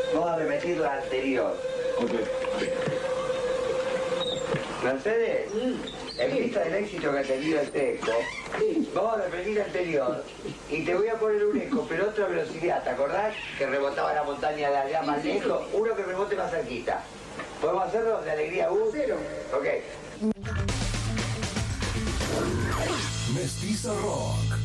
Vamos a repetir la anterior. Ok. Mercedes, en vista del éxito que ha tenido el Teco, vamos a repetir la anterior y te voy a poner un eco, pero a otra velocidad. ¿Te acordás que rebotaba la montaña de allá más lejos? Uno que rebote más cerquita. ¿Podemos hacerlo de alegría, Cero. Ok. Mestiza Rock.